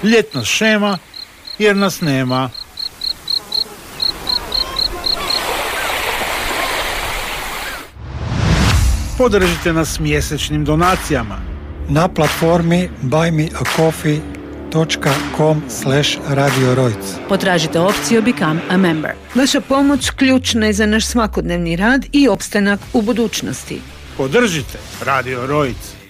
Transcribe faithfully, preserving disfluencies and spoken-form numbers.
Ljetna šema, jer nas nema. Podržite nas mjesečnim donacijama na platformi buy me a coffee dot com slash radio rojc. Potražite opciju Become a Member. Vaša pomoć ključna je za naš svakodnevni rad i opstanak u budućnosti. Podržite Radio Rojc.